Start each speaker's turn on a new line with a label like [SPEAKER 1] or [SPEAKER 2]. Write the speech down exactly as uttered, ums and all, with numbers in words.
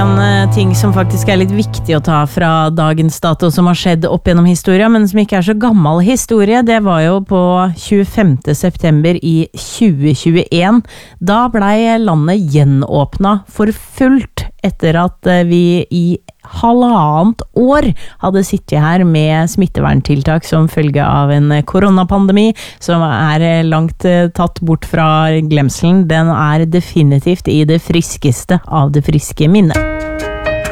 [SPEAKER 1] en uh, ting som faktisk er litt viktig å ta fra dagens dato som har skjedd opp gjennom historia, men som ikke er så gammel historie. Det var jo på tjuefemte september i tjue tjueen. Da blei landet gjenåpna for fullt etter at uh, vi i halvannet år hadde sittet her med smitteverntiltak som følge av en koronapandemi som er langt tatt bort fra glemselen. Den er definitivt i det friskeste av det friske minnet.